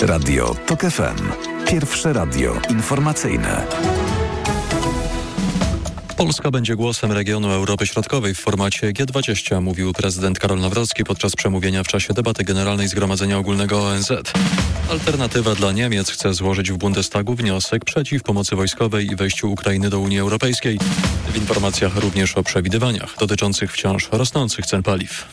Radio TOK FM. Pierwsze radio informacyjne. Polska będzie głosem regionu Europy Środkowej w formacie G20, mówił prezydent Karol Nawrocki podczas przemówienia w czasie debaty generalnej Zgromadzenia Ogólnego ONZ. Alternatywa dla Niemiec chce złożyć w Bundestagu wniosek przeciw pomocy wojskowej i wejściu Ukrainy do Unii Europejskiej. W informacjach również o przewidywaniach dotyczących wciąż rosnących cen paliw.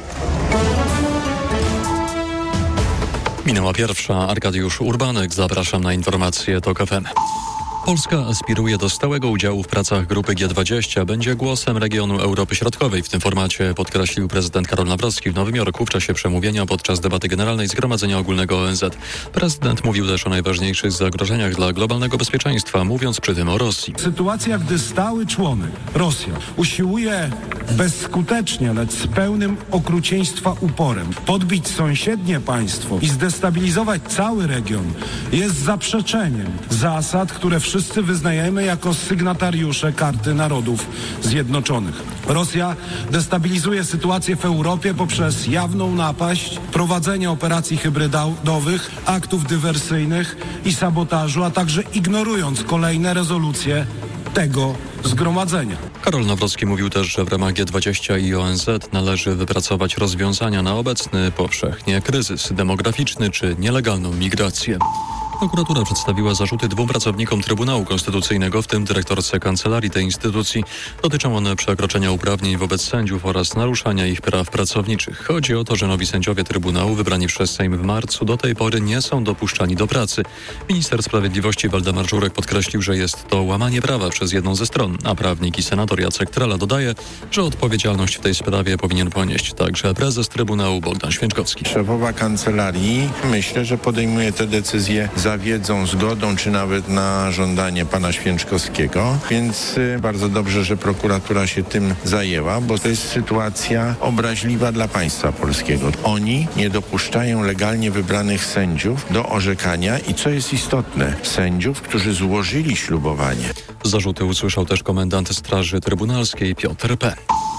Minęła pierwsza. Arkadiusz Urbanek. Zapraszam na informacje TOK FM. Polska aspiruje do stałego udziału w pracach grupy G20. Będzie głosem regionu Europy Środkowej. W tym formacie podkreślił prezydent Karol Nawrocki w Nowym Jorku w czasie przemówienia podczas debaty generalnej Zgromadzenia Ogólnego ONZ. Prezydent mówił też o najważniejszych zagrożeniach dla globalnego bezpieczeństwa, mówiąc przy tym o Rosji. Sytuacja, gdy stały członek Rosja usiłuje bezskutecznie, lecz z pełnym okrucieństwa uporem podbić sąsiednie państwo i zdestabilizować cały region, jest zaprzeczeniem zasad, które wszyscy wyznajemy jako sygnatariusze Karty Narodów Zjednoczonych. Rosja destabilizuje sytuację w Europie poprzez jawną napaść, prowadzenie operacji hybrydowych, aktów dywersyjnych i sabotażu, a także ignorując kolejne rezolucje tego zgromadzenia. Karol Nawrocki mówił też, że w ramach G20 i ONZ należy wypracować rozwiązania na obecny powszechnie kryzys demograficzny czy nielegalną migrację. Prokuratura przedstawiła zarzuty 2 pracownikom Trybunału Konstytucyjnego, w tym dyrektorce kancelarii tej instytucji. Dotyczą one przekroczenia uprawnień wobec sędziów oraz naruszania ich praw pracowniczych. Chodzi o to, że nowi sędziowie Trybunału wybrani przez Sejm w marcu do tej pory nie są dopuszczani do pracy. Minister Sprawiedliwości Waldemar Żurek podkreślił, że jest to łamanie prawa przez jedną ze stron, a prawnik i senator Jacek Trela dodaje, że odpowiedzialność w tej sprawie powinien ponieść także prezes Trybunału Bogdan Święczkowski. Szefowa kancelarii myślę, że podejmuje te decyzje za wiedzą, zgodą, czy nawet na żądanie pana Święczkowskiego. Więc bardzo dobrze, że prokuratura się tym zajęła, bo to jest sytuacja obraźliwa dla państwa polskiego. Oni nie dopuszczają legalnie wybranych sędziów do orzekania i, co jest istotne, sędziów, którzy złożyli ślubowanie. Zarzuty usłyszał też komendant Straży Trybunalskiej Piotr P.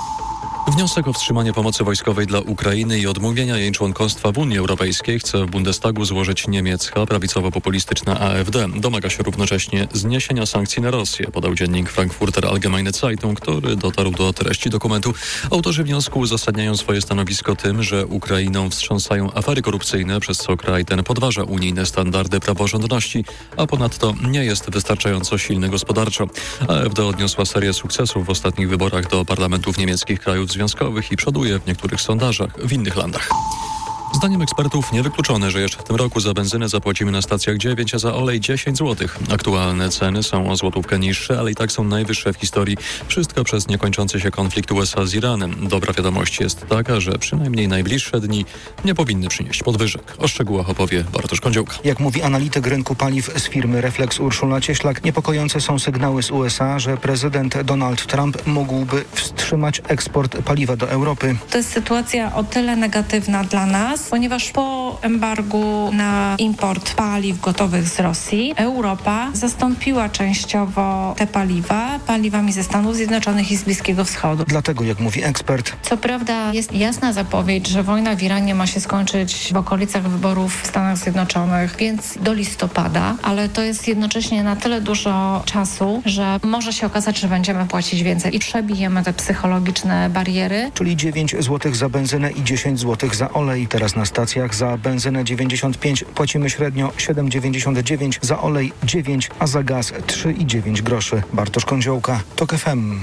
Wniosek o wstrzymanie pomocy wojskowej dla Ukrainy i odmówienia jej członkostwa w Unii Europejskiej chce w Bundestagu złożyć niemiecka prawicowo-populistyczna AfD. Domaga się równocześnie zniesienia sankcji na Rosję, podał dziennik Frankfurter Allgemeine Zeitung, który dotarł do treści dokumentu. Autorzy wniosku uzasadniają swoje stanowisko tym, że Ukrainą wstrząsają afery korupcyjne, przez co kraj ten podważa unijne standardy praworządności, a ponadto nie jest wystarczająco silny gospodarczo. AfD odniosła serię sukcesów w ostatnich wyborach do parlamentów niemieckich krajów związkowych i przoduje w niektórych sondażach w innych landach. Zdaniem ekspertów niewykluczone, że jeszcze w tym roku za benzynę zapłacimy na stacjach 9, a za olej 10 zł. Aktualne ceny są o złotówkę niższe, ale i tak są najwyższe w historii. Wszystko przez niekończący się konflikt USA z Iranem. Dobra wiadomość jest taka, że przynajmniej najbliższe dni nie powinny przynieść podwyżek. O szczegółach opowie Bartosz Kądziołka. Jak mówi analityk rynku paliw z firmy Reflex Urszula Cieślak, niepokojące są sygnały z USA, że prezydent Donald Trump mógłby wstrzymać eksport paliwa do Europy. To jest sytuacja o tyle negatywna dla nas, ponieważ po embargu na import paliw gotowych z Rosji Europa zastąpiła częściowo te paliwa paliwami ze Stanów Zjednoczonych i z Bliskiego Wschodu. Dlatego, jak mówi ekspert, co prawda jest jasna zapowiedź, że wojna w Iranie ma się skończyć w okolicach wyborów w Stanach Zjednoczonych, więc do listopada, ale to jest jednocześnie na tyle dużo czasu, że może się okazać, że będziemy płacić więcej i przebijemy te psychologiczne bariery. Czyli 9 zł za benzynę i 10 zł za olej. Teraz na stacjach za benzynę 95 płacimy średnio 7,99, za olej 9, a za gaz 3,9 groszy. Bartosz Kądziołka, TOK FM.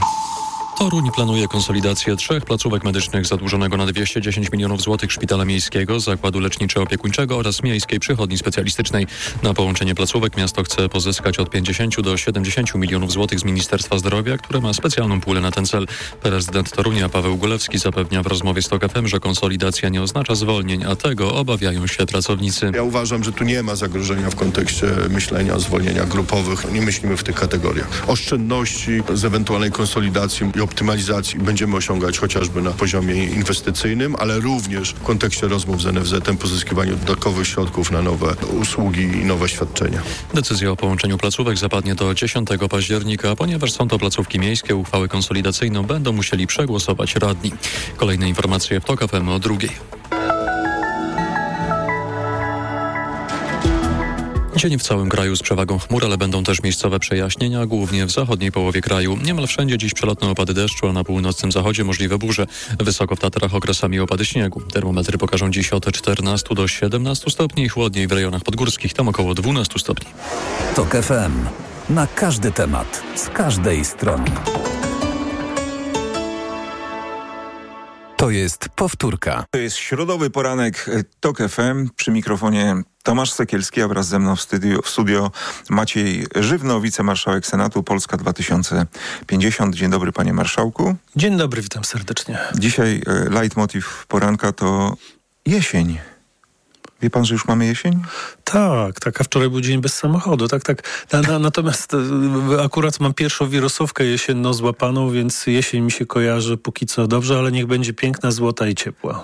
Toruń planuje konsolidację 3 placówek medycznych, zadłużonego na 210 milionów złotych szpitala miejskiego, zakładu leczniczo-opiekuńczego oraz miejskiej przychodni specjalistycznej. Na połączenie placówek miasto chce pozyskać od 50 do 70 milionów złotych z Ministerstwa Zdrowia, które ma specjalną pulę na ten cel. Prezydent Torunia Paweł Gulewski zapewnia w rozmowie z TOK FM, że konsolidacja nie oznacza zwolnień, a tego obawiają się pracownicy. Ja uważam, że tu nie ma zagrożenia w kontekście myślenia o zwolnieniach grupowych. Nie myślimy w tych kategoriach. Oszczędności z ewentualnej konsolidacji i optymalizacji będziemy osiągać chociażby na poziomie inwestycyjnym, ale również w kontekście rozmów z NFZ-em, pozyskiwaniu dodatkowych środków na nowe usługi i nowe świadczenia. Decyzja o połączeniu placówek zapadnie do 10 października, ponieważ są to placówki miejskie, uchwałę konsolidacyjną będą musieli przegłosować radni. Kolejne informacje w TOK FM o 2:00. Dzień w całym kraju z przewagą chmur, ale będą też miejscowe przejaśnienia, głównie w zachodniej połowie kraju. Niemal wszędzie dziś przelotne opady deszczu, a na północnym zachodzie możliwe burze. Wysoko w Tatrach okresami opady śniegu. Termometry pokażą dziś od 14 do 17 stopni, chłodniej w rejonach podgórskich, tam około 12 stopni. TOK FM. Na każdy temat, z każdej strony. To jest powtórka. To jest środowy poranek TOK FM. Przy mikrofonie Tomasz Sekielski, a wraz ze mną w studio Maciej Żywno, wicemarszałek Senatu Polska 2050. Dzień dobry, panie marszałku. Dzień dobry, witam serdecznie. Dzisiaj leitmotiv poranka to jesień. Wie pan, że już mamy jesień? Tak, a wczoraj był dzień bez samochodu, tak. Natomiast akurat mam pierwszą wirusówkę jesienną złapaną, więc jesień mi się kojarzy póki co dobrze, ale niech będzie piękna, złota i ciepła.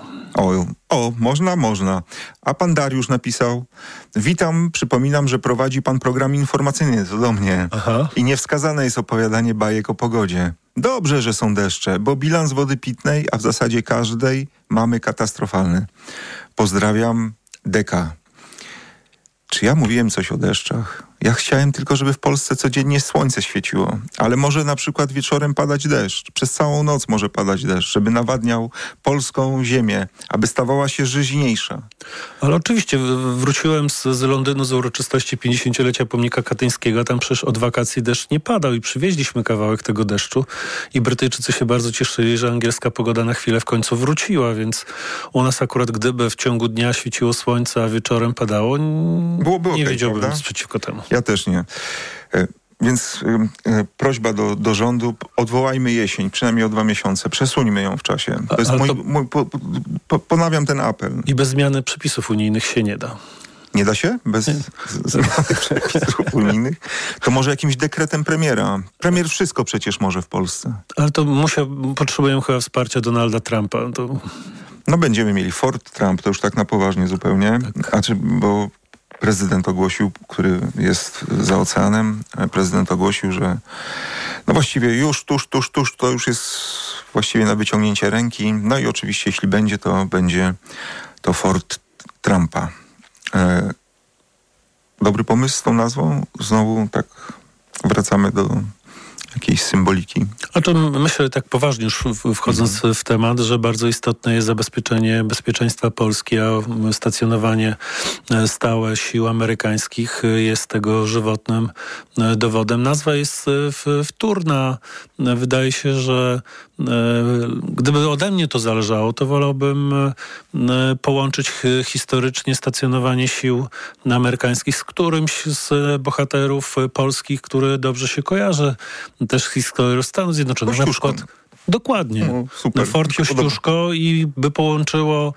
Można. A pan Dariusz napisał: witam, przypominam, że prowadzi pan program informacyjny, to do mnie. Aha. I niewskazane jest opowiadanie bajek o pogodzie. Dobrze, że są deszcze, bo bilans wody pitnej, a w zasadzie każdej, mamy katastrofalny. Pozdrawiam, Deka. Czy ja mówiłem coś o deszczach? Ja chciałem tylko, żeby w Polsce codziennie słońce świeciło. Ale może na przykład wieczorem padać deszcz. Przez całą noc może padać deszcz, żeby nawadniał polską ziemię, aby stawała się żyźniejsza. Ale oczywiście wróciłem z Londynu z uroczystości 50-lecia pomnika katyńskiego. Tam przecież od wakacji deszcz nie padał i przywieźliśmy kawałek tego deszczu. I Brytyjczycy się bardzo cieszyli, że angielska pogoda na chwilę w końcu wróciła, więc u nas akurat gdyby w ciągu dnia świeciło słońce, a wieczorem padało, byłoby nie okay, wiedziałbym prawda? nic przeciwko temu. Ja też nie. Więc prośba do rządu, odwołajmy jesień, przynajmniej o 2 miesiące, przesuńmy ją w czasie. To jest ponawiam ten apel. I bez zmiany przepisów unijnych się nie da. Nie da się? Bez zmiany przepisów unijnych? To może jakimś dekretem premiera. Premier wszystko przecież może w Polsce. Ale to potrzebujemy chyba wsparcia Donalda Trumpa. No będziemy mieli Fort Trump, to już tak na poważnie zupełnie. Tak. Bo prezydent ogłosił, który jest za oceanem, prezydent ogłosił, że no właściwie już tuż, to już jest właściwie na wyciągnięcie ręki. No i oczywiście, jeśli będzie to Fort Trumpa. Dobry pomysł z tą nazwą? Znowu tak wracamy do jakiejś symboliki. A to myślę, tak poważnie już wchodząc w temat, że bardzo istotne jest zabezpieczenie bezpieczeństwa Polski, a stacjonowanie stałe sił amerykańskich jest tego żywotnym dowodem. Nazwa jest wtórna. Wydaje się, że gdyby ode mnie to zależało, to wolałbym połączyć historycznie stacjonowanie sił amerykańskich z którymś z bohaterów polskich, który dobrze się kojarzy też z historią Stanów Zjednoczonych. Na przykład, dokładnie. Super. Fort Kościuszko i by połączyło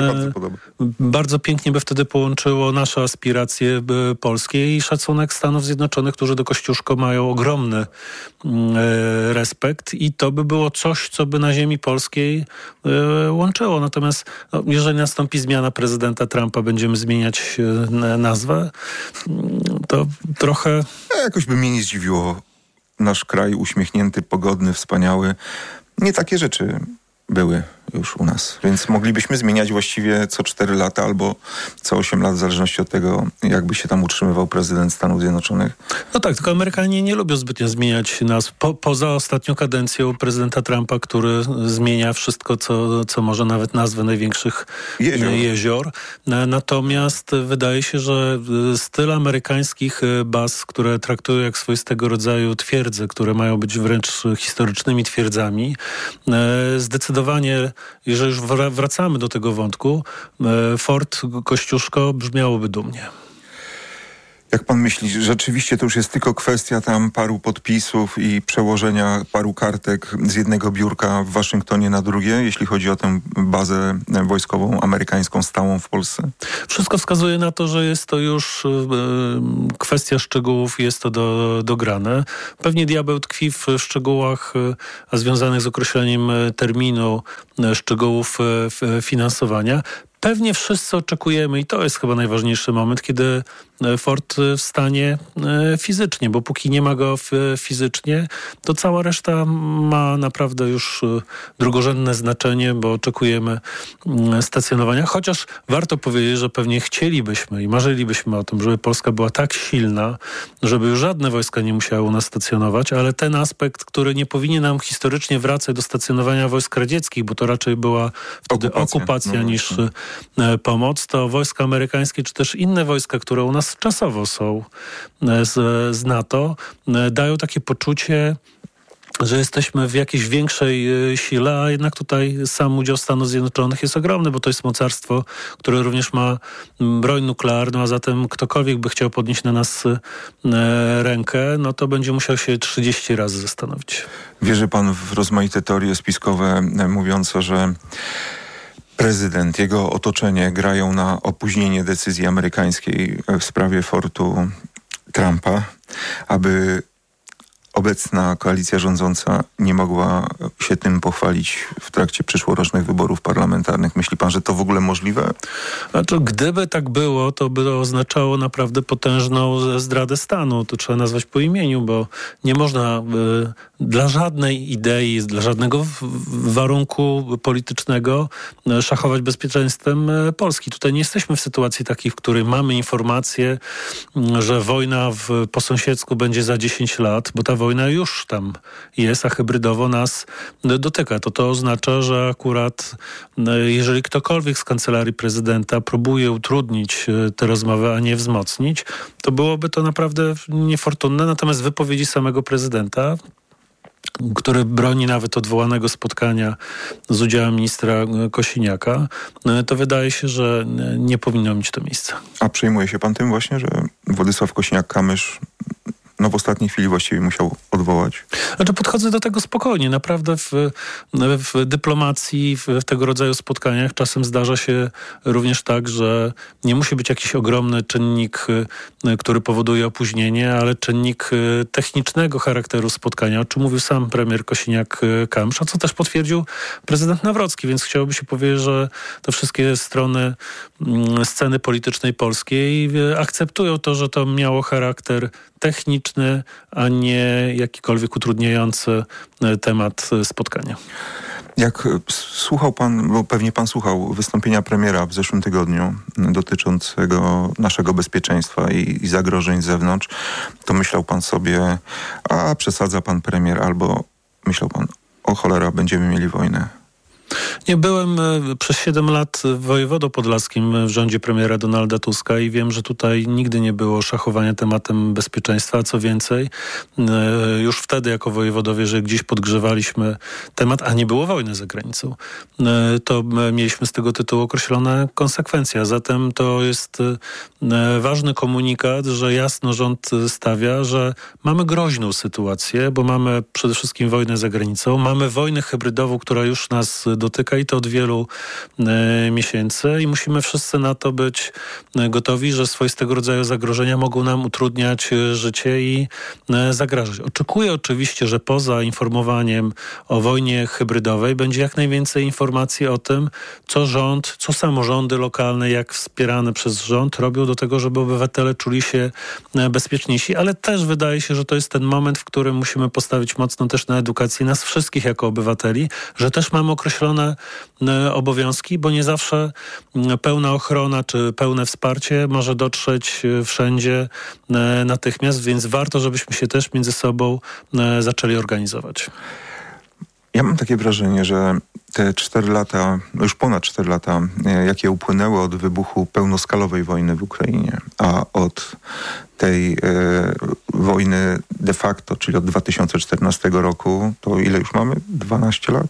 bardzo pięknie by wtedy połączyło nasze aspiracje polskie i szacunek Stanów Zjednoczonych, którzy do Kościuszko mają ogromny respekt i to by było coś, co by na ziemi polskiej łączyło. Natomiast jeżeli nastąpi zmiana prezydenta Trumpa, będziemy zmieniać nazwę, to trochę... Jakoś by mnie nie zdziwiło. Nasz kraj uśmiechnięty, pogodny, wspaniały. Nie takie rzeczy były już u nas. Więc moglibyśmy zmieniać właściwie co 4 lata albo co 8 lat, w zależności od tego, jakby się tam utrzymywał prezydent Stanów Zjednoczonych. No tak, tylko Amerykanie nie lubią zbytnio zmieniać nazw. Poza ostatnią kadencją prezydenta Trumpa, który zmienia wszystko, co może, nawet nazwę największych jezior. Natomiast wydaje się, że styl amerykańskich baz, które traktują jak swoistego rodzaju twierdze, które mają być wręcz historycznymi twierdzami, zdecydowanie, jeżeli już wracamy do tego wątku, Fort Kościuszko brzmiałoby dumnie. Jak pan myśli, rzeczywiście to już jest tylko kwestia tam paru podpisów i przełożenia paru kartek z jednego biurka w Waszyngtonie na drugie, jeśli chodzi o tę bazę wojskową amerykańską stałą w Polsce? Wszystko wskazuje na to, że jest to już kwestia szczegółów, jest to dograne. Pewnie diabeł tkwi w szczegółach, a związanych z określeniem terminu, szczegółów finansowania. Pewnie wszyscy oczekujemy, i to jest chyba najważniejszy moment, kiedy fort w stanie fizycznie, bo póki nie ma go fizycznie, to cała reszta ma naprawdę już drugorzędne znaczenie, bo oczekujemy stacjonowania. Chociaż warto powiedzieć, że pewnie chcielibyśmy i marzylibyśmy o tym, żeby Polska była tak silna, żeby już żadne wojska nie musiały u nas stacjonować, ale ten aspekt, który nie powinien nam historycznie wracać do stacjonowania wojsk radzieckich, bo to raczej była wtedy okupacja niż pomoc, to wojska amerykańskie, czy też inne wojska, które u nas czasowo są z NATO, dają takie poczucie, że jesteśmy w jakiejś większej sile, a jednak tutaj sam udział Stanów Zjednoczonych jest ogromny, bo to jest mocarstwo, które również ma broń nuklearną, a zatem ktokolwiek by chciał podnieść na nas rękę, no to będzie musiał się 30 razy zastanowić. Wierzy pan w rozmaite teorie spiskowe mówiące, że prezydent, jego otoczenie grają na opóźnienie decyzji amerykańskiej w sprawie fortu Trumpa, aby obecna koalicja rządząca nie mogła się tym pochwalić w trakcie przyszłorocznych wyborów parlamentarnych. Myśli pan, że to w ogóle możliwe? Znaczy, gdyby tak było, to by to oznaczało naprawdę potężną zdradę stanu. To trzeba nazwać po imieniu, bo nie można dla żadnej idei, dla żadnego warunku politycznego szachować bezpieczeństwem Polski. Tutaj nie jesteśmy w sytuacji takiej, w której mamy informację, że wojna po sąsiedzku będzie za 10 lat, bo ta wojna już tam jest, a hybrydowo nas dotyka. To oznacza, że akurat jeżeli ktokolwiek z kancelarii prezydenta próbuje utrudnić tę rozmowę, a nie wzmocnić, to byłoby to naprawdę niefortunne. Natomiast wypowiedzi samego prezydenta, który broni nawet odwołanego spotkania z udziałem ministra Kosiniaka, to wydaje się, że nie powinno mieć to miejsca. A przejmuje się pan tym właśnie, że Władysław Kosiniak-Kamysz w ostatniej chwili właściwie musiał odwołać? Znaczy podchodzę do tego spokojnie. Naprawdę w dyplomacji, w tego rodzaju spotkaniach czasem zdarza się również tak, że nie musi być jakiś ogromny czynnik, który powoduje opóźnienie, ale czynnik technicznego charakteru spotkania, o czym mówił sam premier Kosiniak-Kamysz, a co też potwierdził prezydent Nawrocki, więc chciałoby się powiedzieć, że te wszystkie strony sceny politycznej polskiej akceptują to, że to miało charakter techniczny, a nie jakikolwiek utrudniający temat spotkania. Jak słuchał pan, bo pewnie pan słuchał wystąpienia premiera w zeszłym tygodniu dotyczącego naszego bezpieczeństwa i zagrożeń z zewnątrz, to myślał pan sobie, a przesadza pan premier, albo myślał pan, o cholera, będziemy mieli wojnę? Nie, byłem przez 7 lat wojewodą podlaskim w rządzie premiera Donalda Tuska i wiem, że tutaj nigdy nie było szachowania tematem bezpieczeństwa, a co więcej, już wtedy jako wojewodowie, że gdzieś podgrzewaliśmy temat, a nie było wojny za granicą, to mieliśmy z tego tytułu określone konsekwencje. Zatem to jest ważny komunikat, że jasno rząd stawia, że mamy groźną sytuację, bo mamy przede wszystkim wojnę za granicą, mamy wojnę hybrydową, która już nas dotyka i to od wielu miesięcy i musimy wszyscy na to być gotowi, że swoistego rodzaju zagrożenia mogą nam utrudniać życie i zagrażać. Oczekuję oczywiście, że poza informowaniem o wojnie hybrydowej będzie jak najwięcej informacji o tym, co rząd, co samorządy lokalne, jak wspierane przez rząd robią do tego, żeby obywatele czuli się bezpieczniejsi, ale też wydaje się, że to jest ten moment, w którym musimy postawić mocno też na edukację nas wszystkich jako obywateli, że też mamy określone obowiązki, bo nie zawsze pełna ochrona czy pełne wsparcie może dotrzeć wszędzie natychmiast, więc warto, żebyśmy się też między sobą zaczęli organizować. Ja mam takie wrażenie, że te 4 lata, już ponad 4 lata, jakie upłynęły od wybuchu pełnoskalowej wojny w Ukrainie, a od tej wojny de facto, czyli od 2014 roku, to ile już mamy? 12 lat?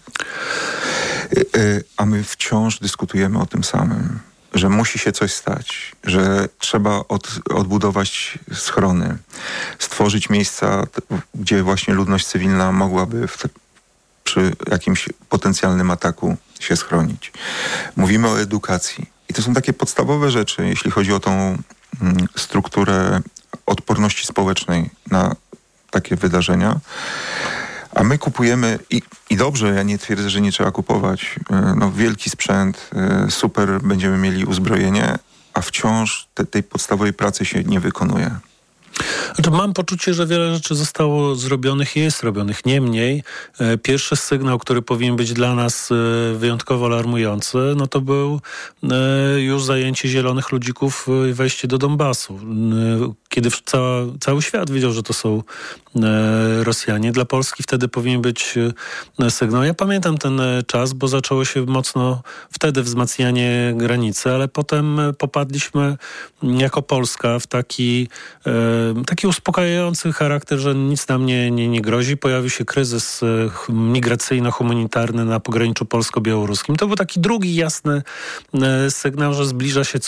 A my wciąż dyskutujemy o tym samym, że musi się coś stać, że trzeba odbudować schrony, stworzyć miejsca, gdzie właśnie ludność cywilna mogłaby przy jakimś potencjalnym ataku się schronić. Mówimy o edukacji. I to są takie podstawowe rzeczy, jeśli chodzi o tą strukturę odporności społecznej na takie wydarzenia. A my kupujemy, i dobrze, ja nie twierdzę, że nie trzeba kupować, wielki sprzęt, super, będziemy mieli uzbrojenie, a wciąż tej podstawowej pracy się nie wykonuje. Znaczy, mam poczucie, że wiele rzeczy zostało zrobionych i jest robionych. Niemniej pierwszy sygnał, który powinien być dla nas wyjątkowo alarmujący, no to był już zajęcie zielonych ludzików i wejście do Donbasu. Kiedy cały świat wiedział, że to są Rosjanie. Dla Polski wtedy powinien być sygnał. Ja pamiętam ten czas, bo zaczęło się mocno wtedy wzmacnianie granicy, ale potem popadliśmy jako Polska w taki uspokajający charakter, że nic nam nie grozi. Pojawił się kryzys migracyjno-humanitarny na pograniczu polsko-białoruskim. To był taki drugi jasny sygnał, że zbliża się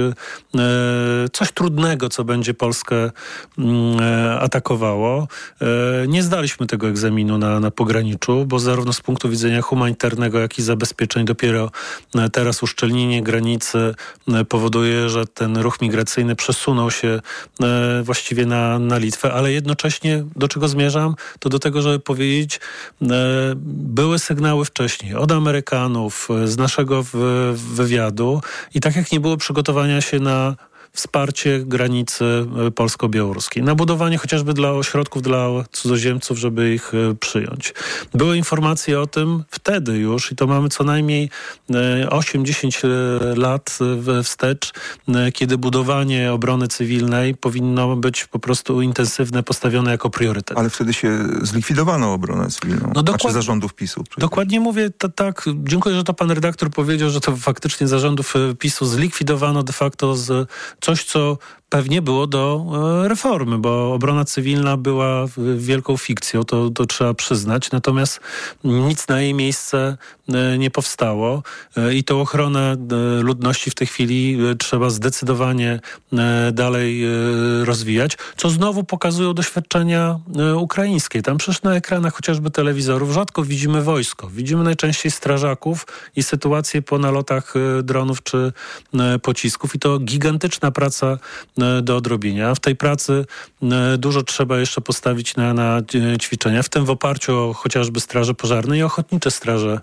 coś trudnego, co będzie Polskę atakowało. Nie zdaliśmy tego egzaminu na pograniczu, bo zarówno z punktu widzenia humanitarnego, jak i zabezpieczeń dopiero teraz uszczelnienie granicy powoduje, że ten ruch migracyjny przesunął się właściwie na Litwę, ale jednocześnie do czego zmierzam? To do tego, żeby powiedzieć, były sygnały wcześniej od Amerykanów, z naszego wywiadu i tak jak nie było przygotowania się na wsparcie granicy polsko-białoruskiej, na budowanie chociażby ośrodków dla cudzoziemców, żeby ich przyjąć. Były informacje o tym wtedy już i to mamy co najmniej 8-10 lat wstecz, kiedy budowanie obrony cywilnej powinno być po prostu intensywne, postawione jako priorytet. Ale wtedy się zlikwidowano obronę cywilną, zarządów PiS-u. Dokładnie mówię, tak. Dziękuję, że to pan redaktor powiedział, że to faktycznie zarządów PiS-u zlikwidowano de facto coś, co pewnie było do reformy, bo obrona cywilna była wielką fikcją, to trzeba przyznać. Natomiast nic na jej miejsce nie powstało i tą ochronę ludności w tej chwili trzeba zdecydowanie dalej rozwijać, co znowu pokazują doświadczenia ukraińskie. Tam przecież na ekranach chociażby telewizorów rzadko widzimy wojsko. Widzimy najczęściej strażaków i sytuacje po nalotach dronów czy pocisków i to gigantyczna praca do odrobienia. W tej pracy dużo trzeba jeszcze postawić na ćwiczenia, w tym w oparciu o chociażby straże pożarne i ochotnicze straże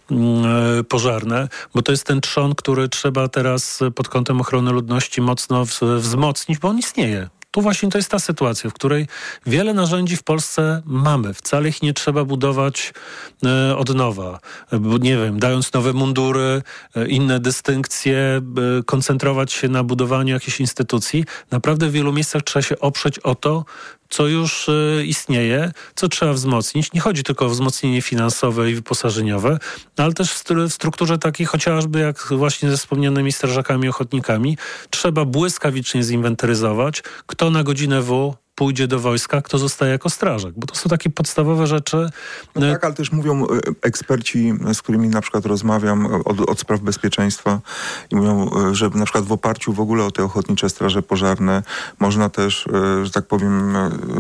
pożarne, bo to jest ten trzon, który trzeba teraz pod kątem ochrony ludności mocno wzmocnić, bo on istnieje. Tu właśnie to jest ta sytuacja, w której wiele narzędzi w Polsce mamy. Wcale ich nie trzeba budować od nowa. Nie wiem, dając nowe mundury, inne dystynkcje, koncentrować się na budowaniu jakichś instytucji. Naprawdę w wielu miejscach trzeba się oprzeć o to, co już istnieje, co trzeba wzmocnić. Nie chodzi tylko o wzmocnienie finansowe i wyposażeniowe, ale też w strukturze takiej chociażby jak właśnie ze wspomnianymi strażakami, ochotnikami. Trzeba błyskawicznie zinwentaryzować, kto na godzinę W pójdzie do wojska, kto zostaje jako strażak. Bo to są takie podstawowe rzeczy. No tak, ale też mówią eksperci, z którymi na przykład rozmawiam od spraw bezpieczeństwa i mówią, że na przykład w oparciu w ogóle o te ochotnicze straże pożarne można też, że tak powiem,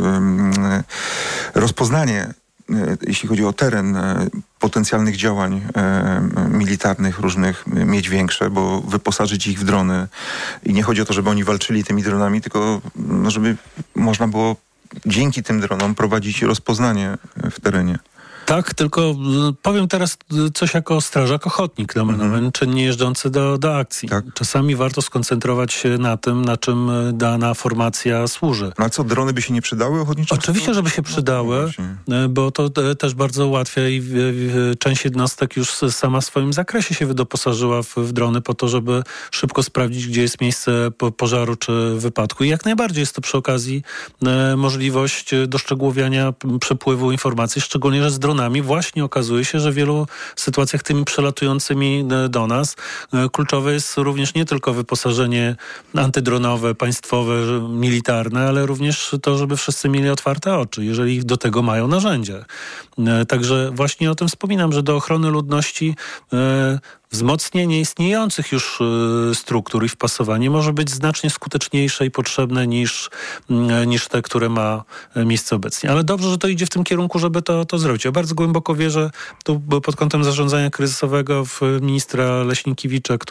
rozpoznanie, jeśli chodzi o teren potencjalnych działań militarnych różnych mieć większe, bo wyposażyć ich w drony. I nie chodzi o to, żeby oni walczyli tymi dronami, tylko żeby można było dzięki tym dronom prowadzić rozpoznanie w terenie. Tak, tylko powiem teraz coś jako strażak ochotnik, czynnie jeżdżący do akcji. Tak. Czasami warto skoncentrować się na tym, na czym dana formacja służy. No a co, drony by się nie przydały ochotnicze? Oczywiście, żeby się przydały, bo to też bardzo ułatwia i część jednostek już sama w swoim zakresie się wydoposażyła w drony po to, żeby szybko sprawdzić, gdzie jest miejsce pożaru czy wypadku. I jak najbardziej jest to przy okazji możliwość doszczegółowiania przepływu informacji, szczególnie, że z dronami właśnie okazuje się, że w wielu sytuacjach tymi przelatującymi do nas kluczowe jest również nie tylko wyposażenie antydronowe, państwowe, militarne, ale również to, żeby wszyscy mieli otwarte oczy, jeżeli do tego mają narzędzia. Także właśnie o tym wspominam, że do ochrony ludności wzmocnienie istniejących już struktur i wpasowanie może być znacznie skuteczniejsze i potrzebne niż te, które ma miejsce obecnie. Ale dobrze, że to idzie w tym kierunku, żeby to zrobić. Ja bardzo głęboko wierzę tu pod kątem zarządzania kryzysowego w ministra Leśnikiewicza, który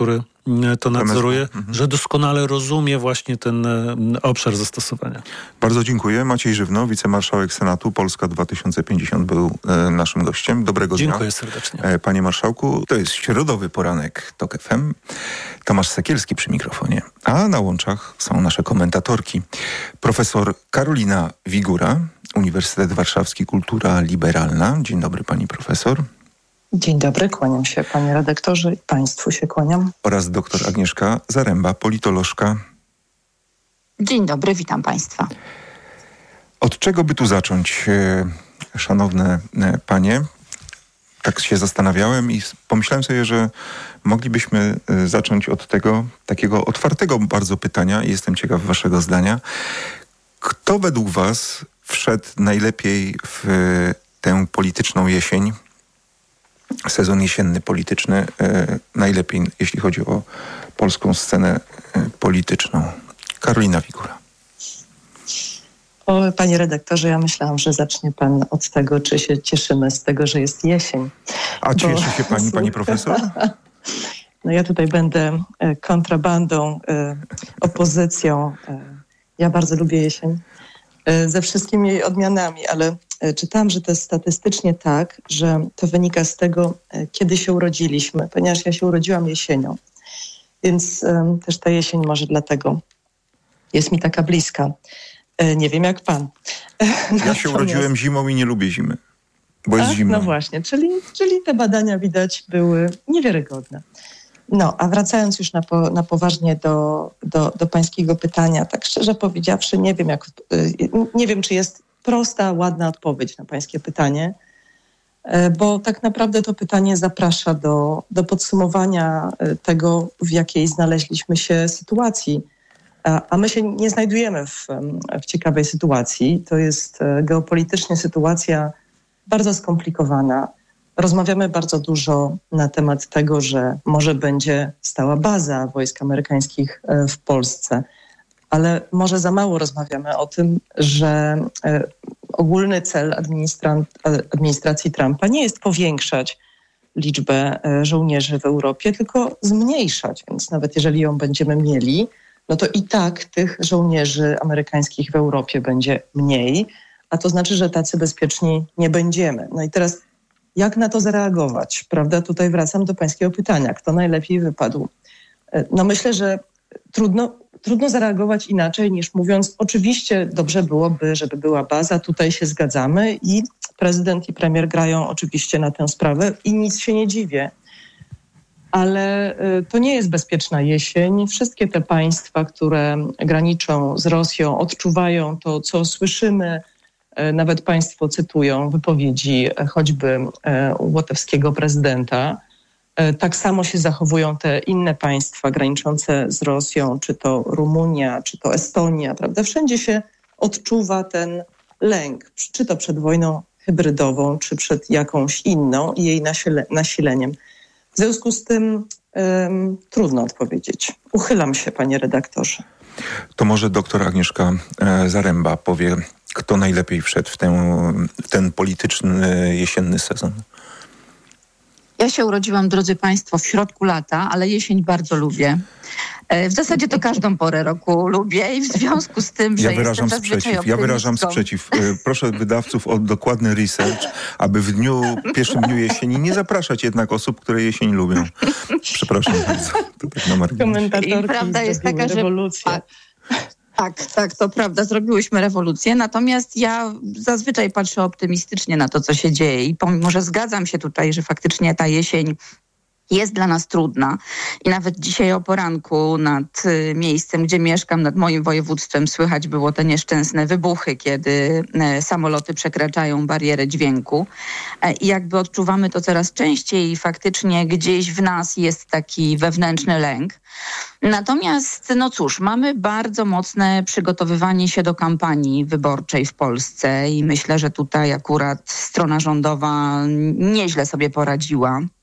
to nadzoruje, że doskonale rozumie właśnie ten obszar zastosowania. Bardzo dziękuję. Maciej Żywno, wicemarszałek Senatu, Polska 2050 był naszym gościem. Dobrego dnia. Dziękuję serdecznie. Panie marszałku, to jest środowy poranek TOK FM. Tomasz Sekielski przy mikrofonie. A na łączach są nasze komentatorki. Profesor Karolina Wigura, Uniwersytet Warszawski, Kultura Liberalna. Dzień dobry, pani profesor. Dzień dobry, kłaniam się panie redaktorze i państwu się kłaniam. Oraz doktor Agnieszka Zaręba, politolożka. Dzień dobry, witam państwa. Od czego by tu zacząć, szanowne panie? Tak się zastanawiałem i pomyślałem sobie, że moglibyśmy zacząć od tego takiego otwartego bardzo pytania. Jestem ciekaw waszego zdania. Kto według was wszedł najlepiej w tę polityczną jesień? Sezon jesienny polityczny, najlepiej jeśli chodzi o polską scenę polityczną. Karolina Wigura. Panie redaktorze, ja myślałam, że zacznie pan od tego, czy się cieszymy z tego, że jest jesień. A cieszy się pani profesor? No ja tutaj będę kontrabandą, opozycją. Ja bardzo lubię jesień ze wszystkimi jej odmianami, ale czytałam, że to jest statystycznie tak, że to wynika z tego, kiedy się urodziliśmy, ponieważ ja się urodziłam jesienią. Więc też ta jesień może dlatego jest mi taka bliska. Nie wiem jak pan. Ja się urodziłem zimą i nie lubię zimy, bo jest zimno. No właśnie, czyli te badania widać były niewiarygodne. No, a wracając już na poważnie do pańskiego pytania, tak szczerze powiedziawszy, nie wiem, czy jest prosta, ładna odpowiedź na pańskie pytanie, bo tak naprawdę to pytanie zaprasza do podsumowania tego, w jakiej znaleźliśmy się sytuacji. A my się nie znajdujemy w ciekawej sytuacji. To jest geopolitycznie sytuacja bardzo skomplikowana. Rozmawiamy bardzo dużo na temat tego, że może będzie stała baza wojsk amerykańskich w Polsce, ale może za mało rozmawiamy o tym, że ogólny cel administracji Trumpa nie jest powiększać liczbę żołnierzy w Europie, tylko zmniejszać. Więc nawet jeżeli ją będziemy mieli, no to i tak tych żołnierzy amerykańskich w Europie będzie mniej, a to znaczy, że tacy bezpieczni nie będziemy. No i teraz jak na to zareagować? Prawda? Tutaj wracam do pańskiego pytania. Kto najlepiej wypadł? No myślę, że trudno zareagować inaczej niż mówiąc, oczywiście dobrze byłoby, żeby była baza, tutaj się zgadzamy i prezydent i premier grają oczywiście na tę sprawę i nic się nie dziwię. Ale to nie jest bezpieczna jesień. Wszystkie te państwa, które graniczą z Rosją, odczuwają to, co słyszymy. Nawet państwo cytują wypowiedzi choćby łotewskiego prezydenta. Tak samo się zachowują te inne państwa graniczące z Rosją, czy to Rumunia, czy to Estonia, prawda? Wszędzie się odczuwa ten lęk, czy to przed wojną hybrydową, czy przed jakąś inną i jej nasileniem. W związku z tym trudno odpowiedzieć. Uchylam się, panie redaktorze. To może doktor Agnieszka Zaręba powie, kto najlepiej wszedł w ten polityczny jesienny sezon. Ja się urodziłam, drodzy państwo, w środku lata, ale jesień bardzo lubię. W zasadzie to każdą porę roku lubię i w związku z tym, że jestem zazwyczaj optymistką. Ja wyrażam sprzeciw. Proszę wydawców o dokładny research, aby w pierwszym dniu jesieni nie zapraszać jednak osób, które jesień lubią. Przepraszam bardzo. To tak na marginesie. I prawda jest taka, że... Tak, to prawda, zrobiłyśmy rewolucję, natomiast ja zazwyczaj patrzę optymistycznie na to, co się dzieje i pomimo, że zgadzam się tutaj, że faktycznie ta jesień jest dla nas trudna i nawet dzisiaj o poranku nad miejscem, gdzie mieszkam, nad moim województwem słychać było te nieszczęsne wybuchy, kiedy samoloty przekraczają barierę dźwięku i jakby odczuwamy to coraz częściej i faktycznie gdzieś w nas jest taki wewnętrzny lęk. Natomiast, no cóż, mamy bardzo mocne przygotowywanie się do kampanii wyborczej w Polsce i myślę, że tutaj akurat strona rządowa nieźle sobie poradziła.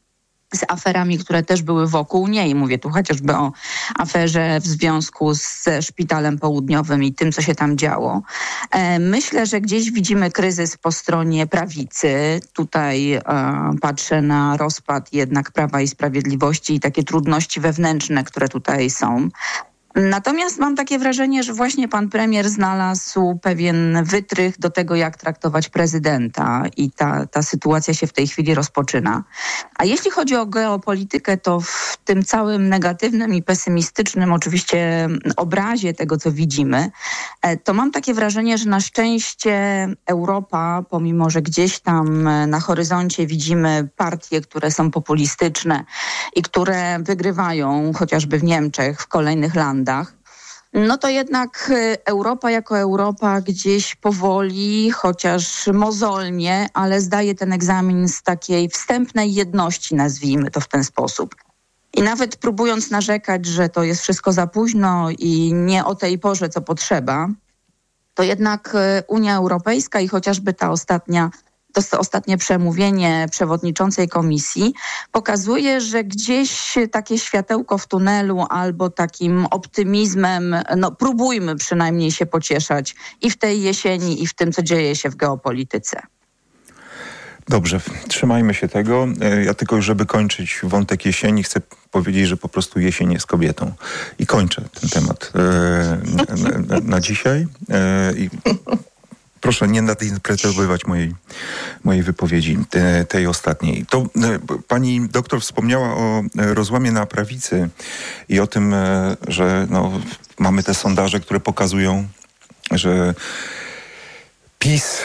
z aferami, które też były wokół niej. Mówię tu chociażby o aferze w związku ze Szpitalem Południowym i tym, co się tam działo. Myślę, że gdzieś widzimy kryzys po stronie prawicy. Tutaj patrzę na rozpad jednak Prawa i Sprawiedliwości i takie trudności wewnętrzne, które tutaj są. Natomiast mam takie wrażenie, że właśnie pan premier znalazł pewien wytrych do tego, jak traktować prezydenta i ta sytuacja się w tej chwili rozpoczyna. A jeśli chodzi o geopolitykę, to w tym całym negatywnym i pesymistycznym oczywiście obrazie tego, co widzimy, to mam takie wrażenie, że na szczęście Europa, pomimo że gdzieś tam na horyzoncie widzimy partie, które są populistyczne i które wygrywają chociażby w Niemczech, w kolejnych landach, no to jednak Europa jako Europa gdzieś powoli, chociaż mozolnie, ale zdaje ten egzamin z takiej wstępnej jedności, nazwijmy to w ten sposób. I nawet próbując narzekać, że to jest wszystko za późno i nie o tej porze, co potrzeba, to jednak Unia Europejska i chociażby to ostatnie przemówienie przewodniczącej komisji pokazuje, że gdzieś takie światełko w tunelu albo takim optymizmem, próbujmy przynajmniej się pocieszać i w tej jesieni, i w tym, co dzieje się w geopolityce. Dobrze, trzymajmy się tego. Ja tylko już, żeby kończyć wątek jesieni, chcę powiedzieć, że po prostu jesień jest kobietą. I kończę ten temat na dzisiaj. Proszę nie nadinterpretowywać mojej wypowiedzi, tej ostatniej. To pani doktor wspomniała o rozłamie na prawicy i o tym, że mamy te sondaże, które pokazują, że PiS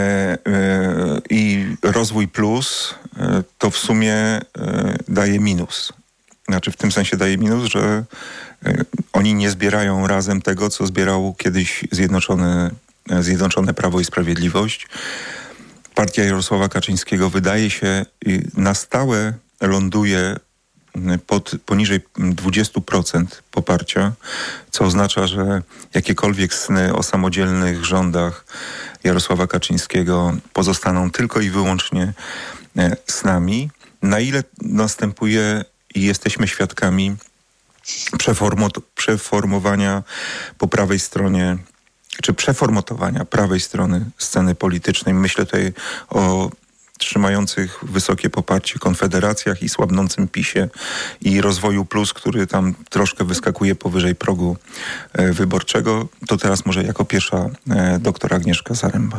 i Rozwój Plus to w sumie daje minus. Znaczy w tym sensie daje minus, że oni nie zbierają razem tego, co zbierało kiedyś Zjednoczone Prawo i Sprawiedliwość. Partia Jarosława Kaczyńskiego wydaje się na stałe ląduje poniżej 20% poparcia, co oznacza, że jakiekolwiek sny o samodzielnych rządach Jarosława Kaczyńskiego pozostaną tylko i wyłącznie snami. Na ile następuje i jesteśmy świadkami przeformowania po prawej stronie, czy przeformatowania prawej strony sceny politycznej. Myślę tutaj o trzymających wysokie poparcie Konfederacjach i słabnącym PiS-ie i Rozwoju Plus, który tam troszkę wyskakuje powyżej progu wyborczego. To teraz może jako pierwsza doktor Agnieszka Zaręba.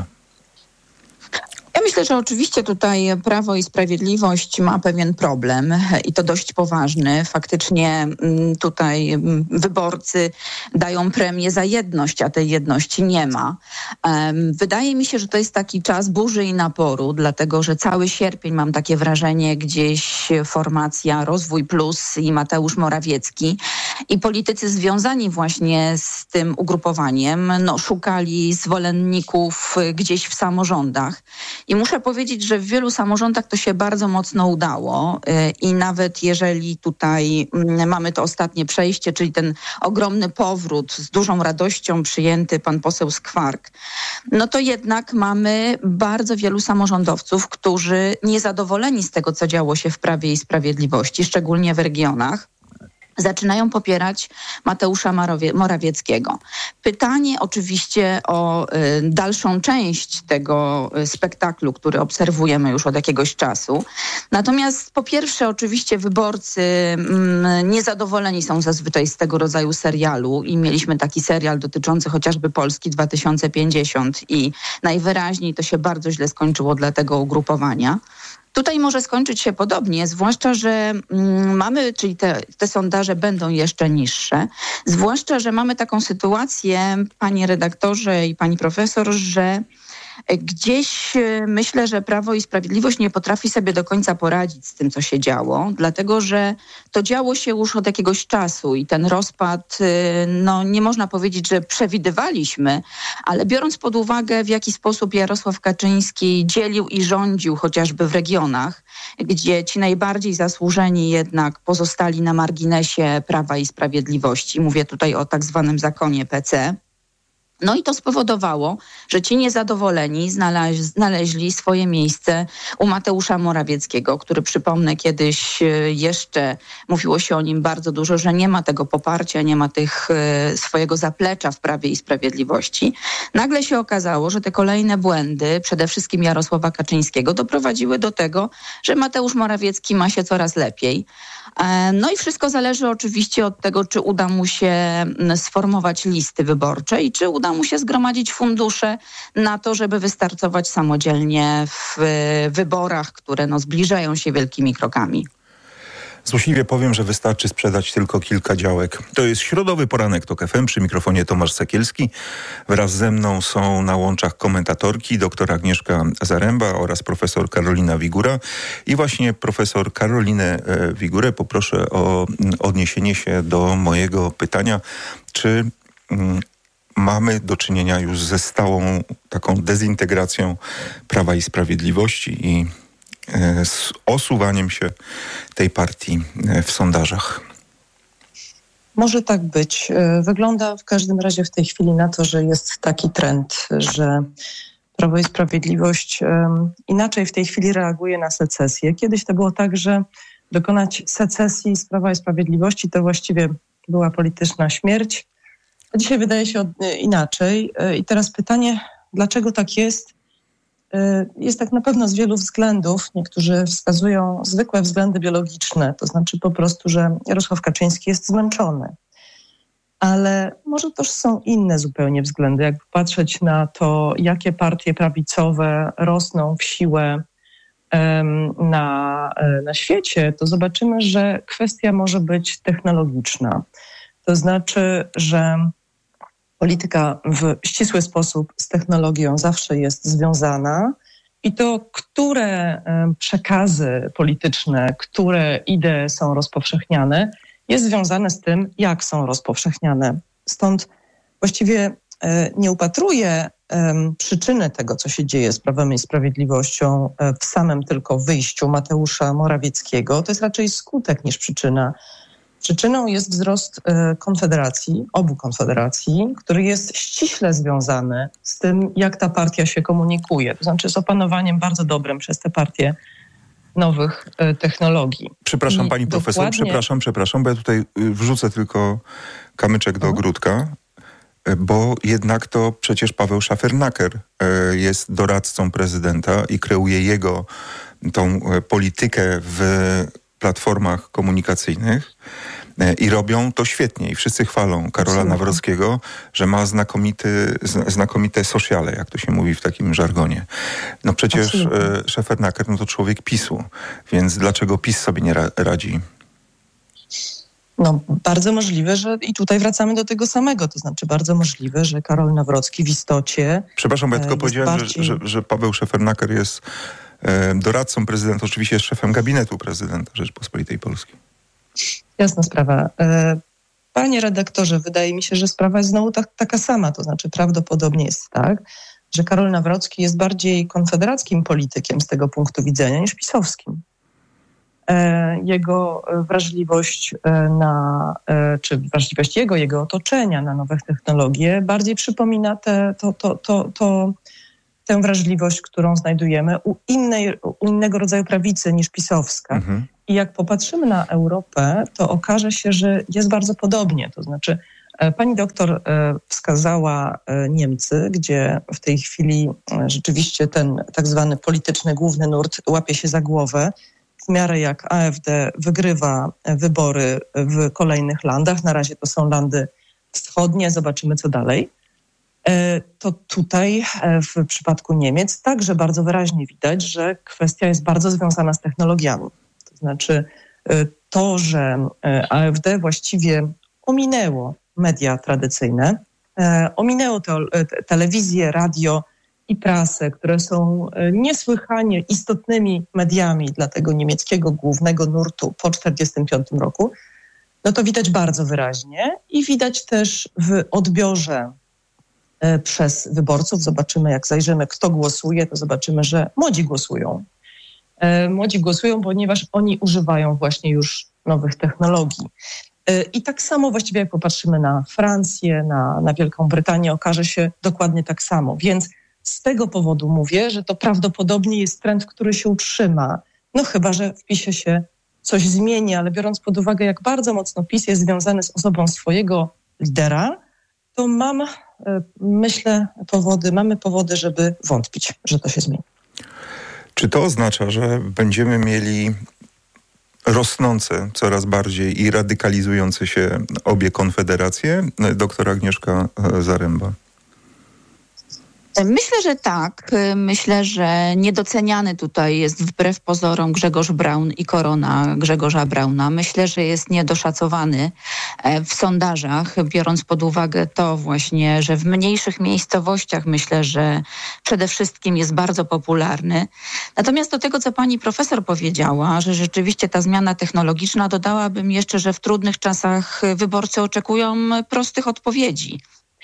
Ja myślę, że oczywiście tutaj Prawo i Sprawiedliwość ma pewien problem i to dość poważny. Faktycznie tutaj wyborcy dają premię za jedność, a tej jedności nie ma. Wydaje mi się, że to jest taki czas burzy i naporu, dlatego że cały sierpień mam takie wrażenie, gdzieś formacja Rozwój Plus i Mateusz Morawiecki i politycy związani właśnie z tym ugrupowaniem szukali zwolenników gdzieś w samorządach. I muszę powiedzieć, że w wielu samorządach to się bardzo mocno udało i nawet jeżeli tutaj mamy to ostatnie przejście, czyli ten ogromny powrót z dużą radością przyjęty pan poseł Skwark, no to jednak mamy bardzo wielu samorządowców, którzy niezadowoleni z tego, co działo się w Prawie i Sprawiedliwości, szczególnie w regionach, zaczynają popierać Mateusza Morawieckiego. Pytanie oczywiście o dalszą część tego spektaklu, który obserwujemy już od jakiegoś czasu. Natomiast po pierwsze oczywiście wyborcy niezadowoleni są zazwyczaj z tego rodzaju serialu i mieliśmy taki serial dotyczący chociażby Polski 2050 i najwyraźniej to się bardzo źle skończyło dla tego ugrupowania. Tutaj może skończyć się podobnie, zwłaszcza, że mamy, czyli te sondaże będą jeszcze niższe, zwłaszcza, że mamy taką sytuację, panie redaktorze i pani profesor, że gdzieś myślę, że Prawo i Sprawiedliwość nie potrafi sobie do końca poradzić z tym, co się działo, dlatego że to działo się już od jakiegoś czasu i ten rozpad, nie można powiedzieć, że przewidywaliśmy, ale biorąc pod uwagę, w jaki sposób Jarosław Kaczyński dzielił i rządził chociażby w regionach, gdzie ci najbardziej zasłużeni jednak pozostali na marginesie Prawa i Sprawiedliwości. Mówię tutaj o tak zwanym zakonie PC. No i to spowodowało, że ci niezadowoleni znaleźli swoje miejsce u Mateusza Morawieckiego, który, przypomnę, kiedyś jeszcze mówiło się o nim bardzo dużo, że nie ma tego poparcia, nie ma swojego zaplecza w Prawie i Sprawiedliwości. Nagle się okazało, że te kolejne błędy, przede wszystkim Jarosława Kaczyńskiego, doprowadziły do tego, że Mateusz Morawiecki ma się coraz lepiej. No i wszystko zależy oczywiście od tego, czy uda mu się sformować listy wyborcze i czy uda mu się zgromadzić fundusze na to, żeby wystartować samodzielnie w wyborach, które zbliżają się wielkimi krokami. Złośliwie powiem, że wystarczy sprzedać tylko kilka działek. To jest środowy poranek TOK FM, przy mikrofonie Tomasz Sekielski. Wraz ze mną są na łączach komentatorki dr Agnieszka Zaręba oraz profesor Karolina Wigura. I właśnie profesor Karolinę Wigurę poproszę o odniesienie się do mojego pytania, czy mamy do czynienia już ze stałą taką dezintegracją Prawa i Sprawiedliwości i z osuwaniem się tej partii w sondażach. Może tak być. Wygląda w każdym razie w tej chwili na to, że jest taki trend, że Prawo i Sprawiedliwość inaczej w tej chwili reaguje na secesję. Kiedyś to było tak, że dokonać secesji z Prawa i Sprawiedliwości to właściwie była polityczna śmierć. A dzisiaj wydaje się inaczej. I teraz pytanie, dlaczego tak jest? Jest tak na pewno z wielu względów. Niektórzy wskazują zwykłe względy biologiczne, to znaczy po prostu, że Jarosław Kaczyński jest zmęczony. Ale może też są inne zupełnie względy. Jak patrzeć na to, jakie partie prawicowe rosną w siłę na świecie, to zobaczymy, że kwestia może być technologiczna. To znaczy, że polityka w ścisły sposób z technologią zawsze jest związana i to, które przekazy polityczne, które idee są rozpowszechniane, jest związane z tym, jak są rozpowszechniane. Stąd właściwie nie upatruję przyczyny tego, co się dzieje z Prawem i Sprawiedliwością w samym tylko wyjściu Mateusza Morawieckiego. To jest raczej skutek niż przyczyna. Przyczyną jest wzrost Konfederacji, obu Konfederacji, który jest ściśle związany z tym, jak ta partia się komunikuje. To znaczy z opanowaniem bardzo dobrym przez te partie nowych technologii. Przepraszam, pani profesor, przepraszam, bo ja tutaj wrzucę tylko kamyczek do ogródka, bo jednak to przecież Paweł Szefernaker jest doradcą prezydenta i kreuje jego tą politykę w platformach komunikacyjnych i robią to świetnie i wszyscy chwalą Karola Nawrockiego, że ma znakomite sociale, jak to się mówi w takim żargonie. No przecież Szefernaker to człowiek PiS-u, więc dlaczego PiS sobie nie radzi? No bardzo możliwe, że i tutaj wracamy do tego samego, to znaczy bardzo możliwe, że Karol Nawrocki w istocie... Przepraszam, bo ja tylko powiedziałem, że Paweł Szefernaker jest doradcą prezydenta, oczywiście jest szefem gabinetu prezydenta Rzeczypospolitej Polskiej. Jasna sprawa. Panie redaktorze, wydaje mi się, że sprawa jest znowu taka sama, to znaczy prawdopodobnie jest tak, że Karol Nawrocki jest bardziej konfederackim politykiem z tego punktu widzenia niż pisowskim. Jego wrażliwość czy wrażliwość jego otoczenia na nowe technologie bardziej przypomina tę wrażliwość, którą znajdujemy u innego rodzaju prawicy niż pisowska. Mhm. I jak popatrzymy na Europę, to okaże się, że jest bardzo podobnie. To znaczy pani doktor wskazała Niemcy, gdzie w tej chwili rzeczywiście ten tak zwany polityczny główny nurt łapie się za głowę. W miarę jak AfD wygrywa wybory w kolejnych landach, na razie to są landy wschodnie, zobaczymy co dalej. To tutaj w przypadku Niemiec także bardzo wyraźnie widać, że kwestia jest bardzo związana z technologiami. To znaczy to, że AfD właściwie ominęło media tradycyjne, ominęło telewizję, radio i prasę, które są niesłychanie istotnymi mediami dla tego niemieckiego głównego nurtu po 1945 roku, no to widać bardzo wyraźnie i widać też w odbiorze przez wyborców. Zobaczymy, jak zajrzymy, kto głosuje, to zobaczymy, że młodzi głosują. Młodzi głosują, ponieważ oni używają właśnie już nowych technologii. I tak samo właściwie jak popatrzymy na Francję, na Wielką Brytanię, okaże się dokładnie tak samo. Więc z tego powodu mówię, że to prawdopodobnie jest trend, który się utrzyma. No chyba, że w PiS-ie się coś zmieni, ale biorąc pod uwagę, jak bardzo mocno PiS jest związany z osobą swojego lidera, to mamy powody, żeby wątpić, że to się zmieni. Czy to oznacza, że będziemy mieli rosnące coraz bardziej i radykalizujące się obie konfederacje? Doktor Agnieszka Zaręba. Myślę, że tak. Myślę, że niedoceniany tutaj jest wbrew pozorom Grzegorz Braun i korona Grzegorza Brauna. Myślę, że jest niedoszacowany w sondażach, biorąc pod uwagę to właśnie, że w mniejszych miejscowościach myślę, że przede wszystkim jest bardzo popularny. Natomiast do tego, co pani profesor powiedziała, że rzeczywiście ta zmiana technologiczna, dodałabym jeszcze, że w trudnych czasach wyborcy oczekują prostych odpowiedzi.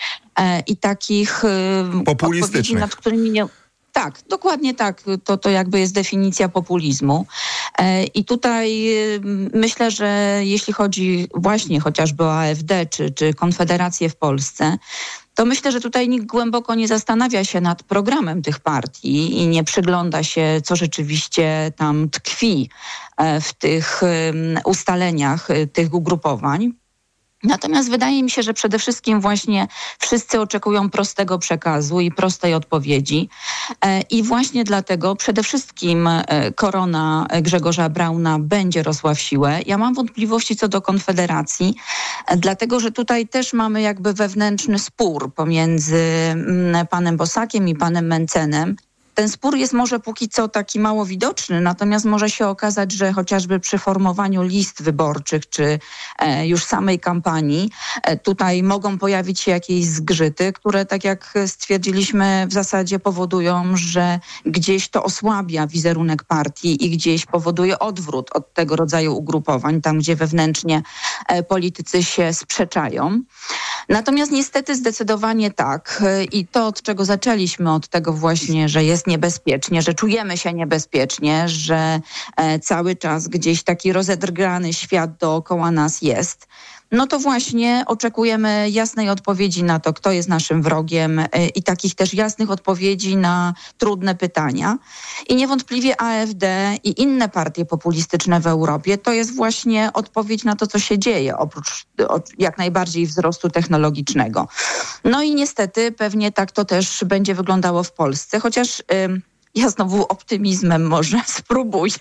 I takich odpowiedzi, nad którymi nie... Tak, dokładnie tak. To jakby jest definicja populizmu. I tutaj myślę, że jeśli chodzi właśnie chociażby o AfD czy Konfederację w Polsce, to myślę, że tutaj nikt głęboko nie zastanawia się nad programem tych partii i nie przygląda się, co rzeczywiście tam tkwi w tych ustaleniach tych ugrupowań. Natomiast wydaje mi się, że przede wszystkim właśnie wszyscy oczekują prostego przekazu i prostej odpowiedzi. I właśnie dlatego przede wszystkim korona Grzegorza Brauna będzie rosła w siłę. Ja mam wątpliwości co do Konfederacji, dlatego że tutaj też mamy jakby wewnętrzny spór pomiędzy panem Bosakiem i panem Mencenem. Ten spór jest może póki co taki mało widoczny, natomiast może się okazać, że chociażby przy formowaniu list wyborczych czy już samej kampanii tutaj mogą pojawić się jakieś zgrzyty, które tak jak stwierdziliśmy w zasadzie powodują, że gdzieś to osłabia wizerunek partii i gdzieś powoduje odwrót od tego rodzaju ugrupowań, tam gdzie wewnętrznie politycy się sprzeczają. Natomiast niestety zdecydowanie tak i to, od czego zaczęliśmy, od tego właśnie, że jest niebezpiecznie, że czujemy się niebezpiecznie, że cały czas gdzieś taki rozedrgany świat dookoła nas jest, no to właśnie oczekujemy jasnej odpowiedzi na to, kto jest naszym wrogiem i takich też jasnych odpowiedzi na trudne pytania. I niewątpliwie AfD i inne partie populistyczne w Europie to jest właśnie odpowiedź na to, co się dzieje, oprócz jak najbardziej wzrostu technologicznego. No i niestety pewnie tak to też będzie wyglądało w Polsce, chociaż ja znowu optymizmem może spróbuję,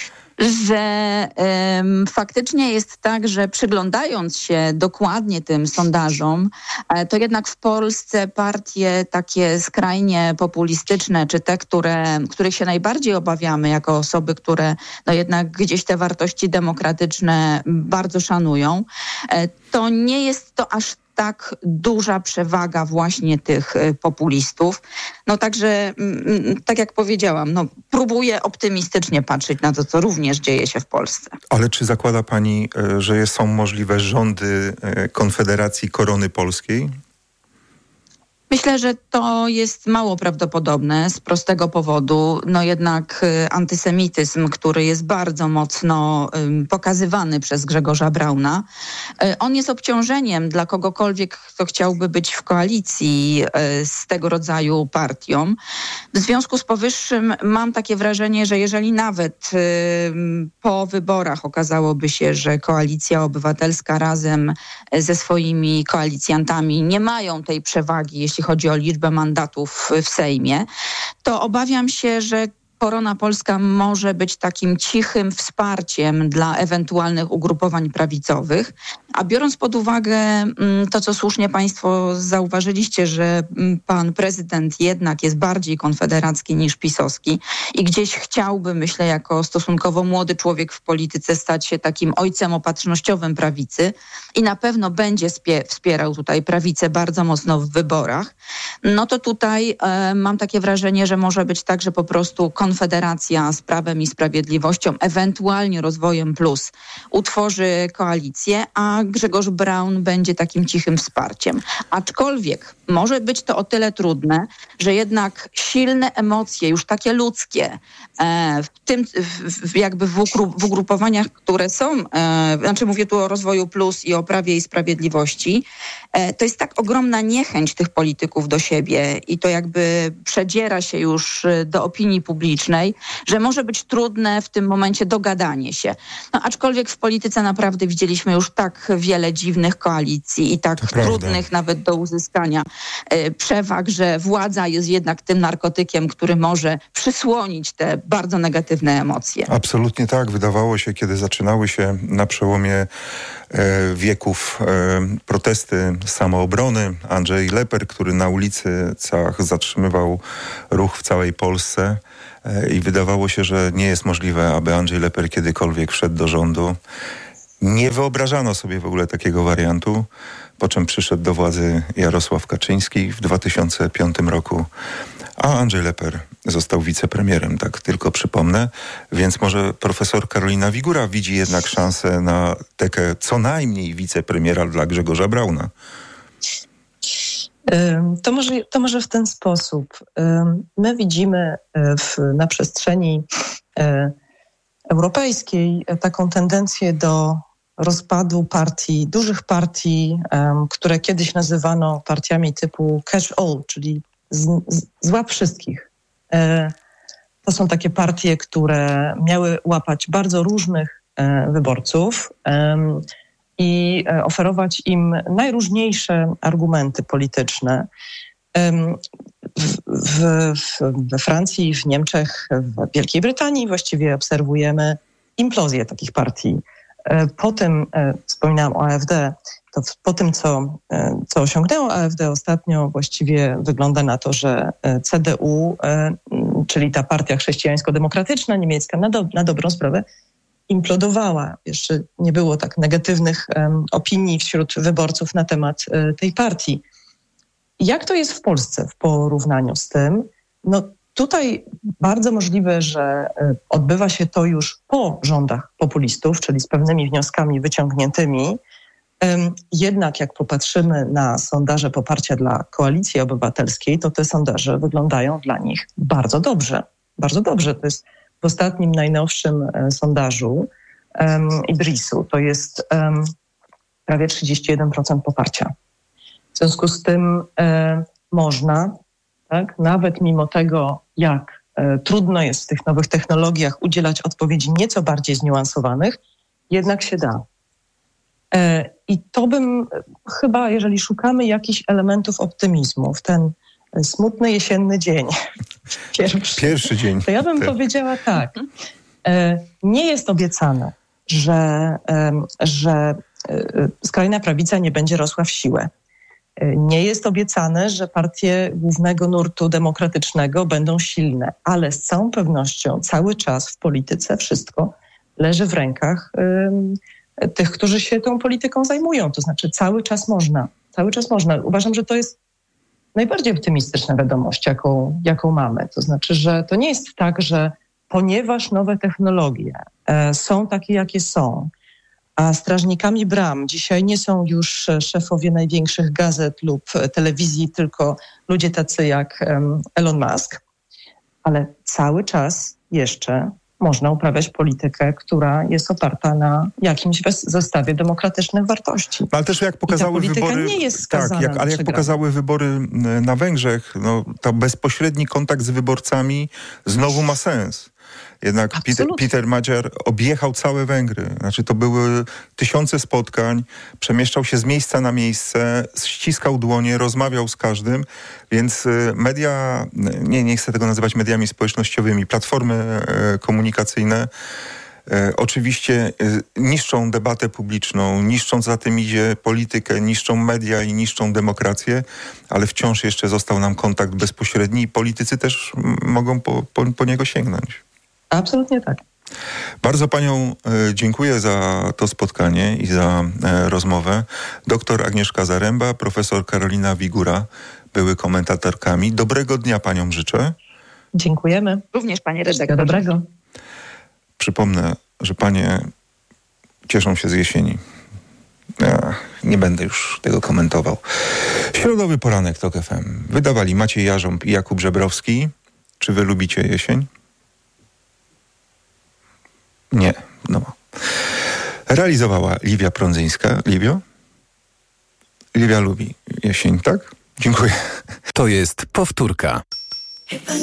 że faktycznie jest tak, że przyglądając się dokładnie tym sondażom, to jednak w Polsce partie takie skrajnie populistyczne, czy te, których się najbardziej obawiamy jako osoby, które no jednak gdzieś te wartości demokratyczne bardzo szanują, to nie jest to aż tak duża przewaga właśnie tych populistów. No także, tak jak powiedziałam, no próbuję optymistycznie patrzeć na to, co również dzieje się w Polsce. Ale czy zakłada pani, że są możliwe rządy Konfederacji Korony Polskiej? Myślę, że to jest mało prawdopodobne z prostego powodu. No jednak antysemityzm, który jest bardzo mocno pokazywany przez Grzegorza Brauna, on jest obciążeniem dla kogokolwiek, kto chciałby być w koalicji z tego rodzaju partią. W związku z powyższym mam takie wrażenie, że jeżeli nawet po wyborach okazałoby się, że Koalicja Obywatelska razem ze swoimi koalicjantami nie mają tej przewagi, jeśli chodzi o liczbę mandatów w Sejmie, to obawiam się, że Korona Polska może być takim cichym wsparciem dla ewentualnych ugrupowań prawicowych. A biorąc pod uwagę to, co słusznie państwo zauważyliście, że pan prezydent jednak jest bardziej konfederacki niż pisowski i gdzieś chciałby, myślę, jako stosunkowo młody człowiek w polityce stać się takim ojcem opatrznościowym prawicy i na pewno będzie wspierał tutaj prawicę bardzo mocno w wyborach, no to tutaj mam takie wrażenie, że może być tak, że po prostu Konfederacja z Prawem i Sprawiedliwością, ewentualnie Rozwojem Plus utworzy koalicję, a a Grzegorz Braun będzie takim cichym wsparciem. Aczkolwiek może być to o tyle trudne, że jednak silne emocje, już takie ludzkie, w ugrupowaniach, które są, znaczy mówię tu o Rozwoju Plus i o Prawie i Sprawiedliwości, to jest tak ogromna niechęć tych polityków do siebie i to jakby przedziera się już do opinii publicznej, że może być trudne w tym momencie dogadanie się. No, aczkolwiek w polityce naprawdę widzieliśmy już tak wiele dziwnych koalicji i tak trudnych nawet do uzyskania przewag, że władza jest jednak tym narkotykiem, który może przysłonić te bardzo negatywne emocje. Absolutnie tak. Wydawało się, kiedy zaczynały się na przełomie wieków protesty samoobrony, Andrzej Leper, który na ulicach zatrzymywał ruch w całej Polsce i wydawało się, że nie jest możliwe, aby Andrzej Leper kiedykolwiek wszedł do rządu. Nie wyobrażano sobie w ogóle takiego wariantu, po czym przyszedł do władzy Jarosław Kaczyński w 2005 roku, a Andrzej Leper został wicepremierem, tak tylko przypomnę. Więc może profesor Karolina Wigura widzi jednak szansę na tekę co najmniej wicepremiera dla Grzegorza Brauna. To może w ten sposób. My widzimy na przestrzeni europejskiej taką tendencję do rozpadu partii, dużych partii, które kiedyś nazywano partiami typu catch all, czyli złap wszystkich. To są takie partie, które miały łapać bardzo różnych wyborców i oferować im najróżniejsze argumenty polityczne. We Francji, w Niemczech, w Wielkiej Brytanii właściwie obserwujemy implozję takich partii. Po tym, wspominałam o AfD, to po tym, co osiągnęło AfD ostatnio, właściwie wygląda na to, że CDU, czyli ta partia chrześcijańsko-demokratyczna niemiecka, na dobrą sprawę, implodowała. Jeszcze nie było tak negatywnych opinii wśród wyborców na temat tej partii. Jak to jest w Polsce w porównaniu z tym? No tutaj bardzo możliwe, że odbywa się to już po rządach populistów, czyli z pewnymi wnioskami wyciągniętymi. Jednak jak popatrzymy na sondaże poparcia dla Koalicji Obywatelskiej, to te sondaże wyglądają dla nich bardzo dobrze. Bardzo dobrze. To jest w ostatnim, najnowszym sondażu IBRIS-u. To jest prawie 31% poparcia. W związku z tym można, tak, nawet mimo tego, jak trudno jest w tych nowych technologiach udzielać odpowiedzi nieco bardziej zniuansowanych, jednak się da. I to bym chyba, jeżeli szukamy jakichś elementów optymizmu w ten smutny jesienny dzień, pierwszy dzień, to ja bym powiedziała tak. Nie jest obiecane, że skrajna prawica nie będzie rosła w siłę. Nie jest obiecane, że partie głównego nurtu demokratycznego będą silne, ale z całą pewnością cały czas w polityce wszystko leży w rękach tych, którzy się tą polityką zajmują. To znaczy cały czas można. Uważam, że to jest najbardziej optymistyczna wiadomość, jaką mamy. To znaczy, że to nie jest tak, że ponieważ nowe technologie są takie, jakie są, a strażnikami bram dzisiaj nie są już szefowie największych gazet lub telewizji, tylko ludzie tacy jak Elon Musk, ale cały czas jeszcze można uprawiać politykę, która jest oparta na jakimś zestawie demokratycznych wartości. Ale też jak pokazały wybory, nie jest skazana jak pokazały wybory na Węgrzech, no, to bezpośredni kontakt z wyborcami znowu ma sens. Jednak Peter Magyar objechał całe Węgry. Znaczy to były tysiące spotkań, przemieszczał się z miejsca na miejsce, ściskał dłonie, rozmawiał z każdym, więc media, nie chcę tego nazywać mediami społecznościowymi, platformy komunikacyjne oczywiście niszczą debatę publiczną, niszczą za tym idzie politykę, niszczą media i niszczą demokrację, ale wciąż jeszcze został nam kontakt bezpośredni i politycy też mogą po niego sięgnąć. Absolutnie tak. Bardzo panią dziękuję za to spotkanie i za rozmowę. Doktor Agnieszka Zaręba, profesor Karolina Wigura były komentatorkami. Dobrego dnia paniom życzę. Dziękujemy. Również panie redaktorze. Dobrego. Przypomnę, że panie cieszą się z jesieni. Nie będę już tego komentował. Środowy poranek TOK FM. Wydawali Maciej Jarząb i Jakub Żebrowski. Czy wy lubicie jesień? Nie. No. Realizowała Liwia Prądzyńska. Liwio? Liwia lubi jesień, tak? Dziękuję. To jest powtórka.